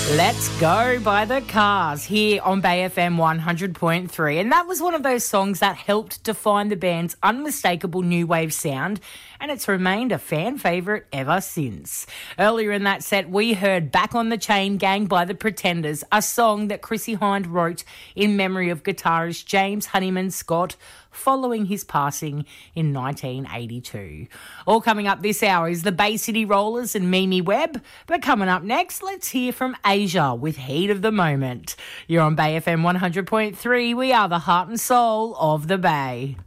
Let's Go by The Cars here on Bay FM 100.3. And that was one of those songs that helped define the band's unmistakable new wave sound, and it's remained a fan favourite ever since. Earlier in that set, we heard Back on the Chain Gang by The Pretenders, a song that Chrissie Hynde wrote in memory of guitarist James Honeyman Scott following his passing in 1982. All coming up this hour is the Bay City Rollers and Mimi Webb. But coming up next, let's hear from Asia with Heat of the Moment. You're on Bay FM 100.3. We are the heart and soul of the Bay.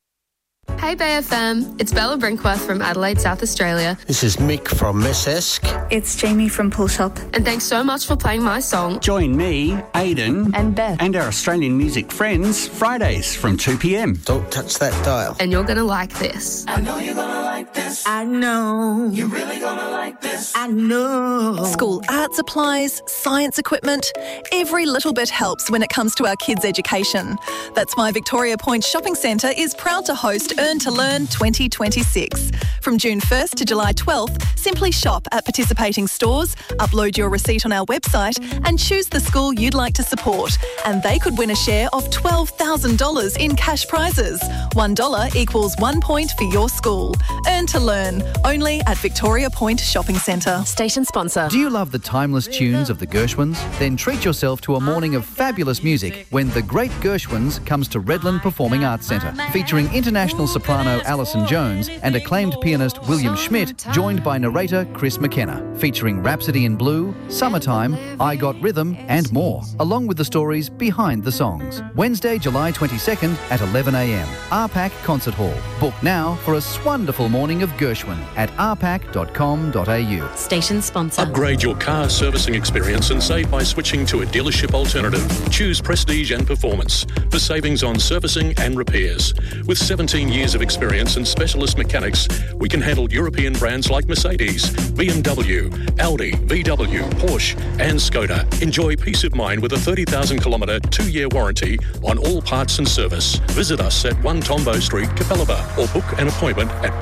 Hey Bay FM, it's Bella Brinkworth from Adelaide, South Australia. This is Mick from Messesk. It's Jamie from Pull Shop. And thanks so much for playing my song. Join me, Aidan, And Beth. and our Australian music friends Fridays from 2 p.m. Don't touch that dial. And you're going to like this. I know you're gonna like this. I know. You're really gonna like this. I know. School art supplies, science equipment, every little bit helps when it comes to our kids' education. That's why Victoria Point Shopping Centre is proud to host Earn to Learn 2026. From June 1st to July 12th, simply shop at participating stores, upload your receipt on our website and choose the school you'd like to support. And they could win a share of $12,000 in cash prizes. $1 equals 1 point for your school. Earn to Learn, only at Victoria Point Shopping Centre. Station sponsor. Do you love the timeless tunes of the Gershwins? Then treat yourself to a morning of fabulous music when The Great Gershwins comes to Redland Performing Arts Centre, featuring international soprano Alison Jones and acclaimed pianist William Schmidt, joined by narrator Chris McKenna, featuring Rhapsody in Blue, Summertime, I Got Rhythm and more, along with the stories behind the songs. Wednesday, July 22nd at 11 a.m. RPAC Concert Hall. Book now for a wonderful morning of Gershwin at rpac.com.au. Station sponsor. Upgrade your car servicing experience and save by switching to a dealership alternative. Choose Prestige and Performance for savings on servicing and repairs. With 17 years of experience and specialist mechanics, we can handle European brands like Mercedes, BMW, Audi, VW, Porsche and Skoda. Enjoy peace of mind with a 30,000-kilometre 2-year warranty on all parts and service. Visit us at 1 Tombo Street, Capalaba, or book an appointment at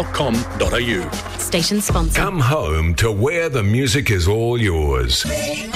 prestigeandperformance.com.au. Station sponsor. Come home to where the music is all yours.